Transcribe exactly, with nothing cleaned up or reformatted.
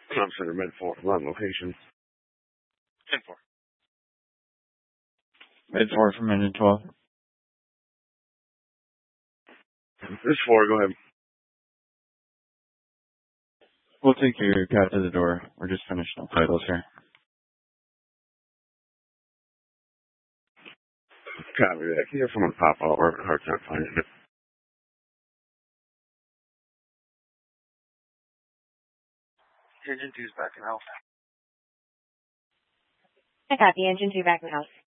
I'm Center Med four, one location. ten four. Med four from engine twelve. This four, go ahead. We'll take your cat to the door. We're just finishing up titles here. Copy that. Can you hear someone pop out? We're having a hard time finding it. Engine two's back in house. I copy. Engine two back in house.